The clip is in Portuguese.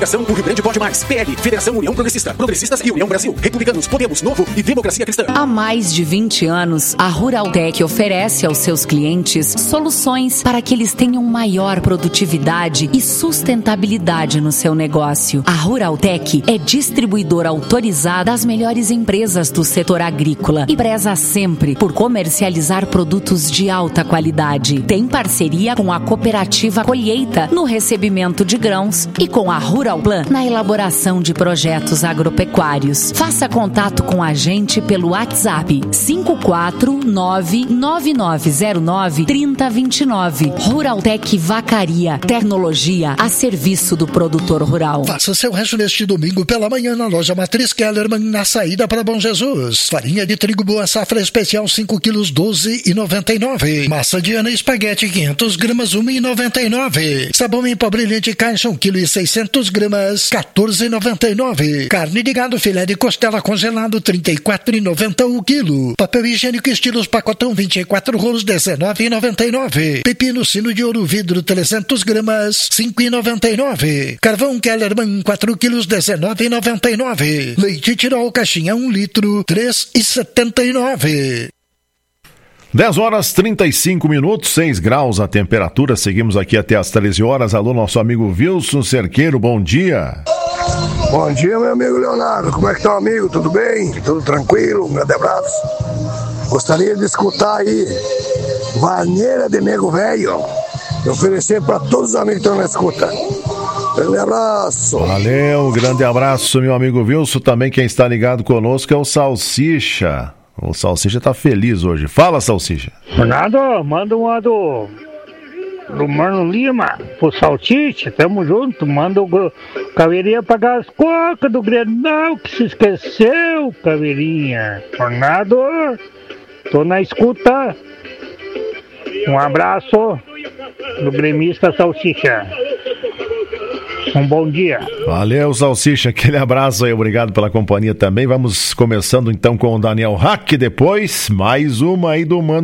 Coligação O Rio Grande Pode Mais. PL, Federação União Progressista. Progressistas e União Brasil. Republicanos, Podemos, Novo e Democracia Cristã. Há mais de 20 anos, a Ruraltec oferece aos seus clientes soluções para que eles tenham maior produtividade e sustentabilidade no seu negócio. A Ruraltec é distribuidora autorizada das melhores empresas do setor agrícola e preza sempre por comercializar produtos de alta qualidade. Tem parceria com a cooperativa Colheita no recebimento de grãos e com a Ruralplan na elaboração de projetos agropecuários. Faça contato com a gente pelo WhatsApp 549-9909-3029. Ruraltec Vacaria, tecnologia a serviço do produtor rural. Faça seu rancho neste domingo pela manhã na loja Matriz Kellerman, na saída para Bom Jesus. Farinha de trigo boa safra especial 5 quilos 12,99. Massa de Ana espaguete 500 gramas 1,99. Sabão em pó brilhante caixa 1,6 kg 14,99. Carne de gado filé de costela congelado 34,90 o quilo. Papel higiênico estilos pacotão 24 rolos 19,99. Pepino sino de ouro vidro 300 gramas 5,99. Carvão Kellerman 4 quilos 19,99. Leite Tirol caixinha 1 litro 3,79. 10 horas 35 minutos, 6 graus a temperatura. Seguimos aqui até as 13 horas. Alô, nosso amigo Wilson Cerqueiro, bom dia. Bom dia, meu amigo Leonardo. Como é que tá, amigo? Tudo bem? Tudo tranquilo? Um grande abraço. Gostaria de escutar aí Vaneira de Nego Velho e oferecer para todos os amigos que estão na escuta. Grande abraço. Valeu, grande abraço, meu amigo Wilson. Também quem está ligado conosco é o Salsicha. O Salsicha tá feliz hoje. Fala, Salsicha. Fernando, manda uma do Mano Lima pro Salsicha, tamo junto. Manda o Caveirinha pagar as cocas do Grenal, que se esqueceu, Caveirinha. Fernando, tô na escuta. Um abraço do gremista Salsicha. Um bom dia. Valeu, Salsicha, aquele abraço aí, obrigado pela companhia também. Vamos começando então com o Daniel Hack, depois mais uma aí do Mano